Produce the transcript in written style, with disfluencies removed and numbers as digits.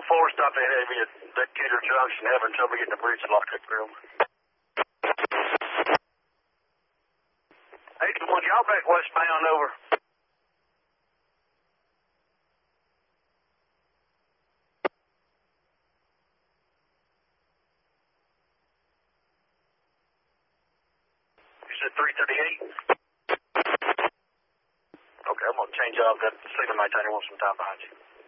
4 stop ahead of me at Decatur Junction, having trouble getting the bridge locked up real. 81, y'all back westbound, over. You said 338? Okay, I'm going to change out that signal maintainer. Want some time behind you.